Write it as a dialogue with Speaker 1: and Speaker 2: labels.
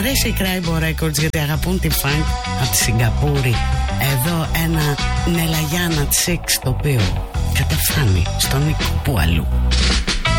Speaker 1: Basic Rainbow Records, γιατί αγαπούν τη funk από τη Σιγκαπούρη. Εδώ ένα Νελαγιάννα Τσίξ, το οποίο καταφθάνει στον Νίκο που αλλού.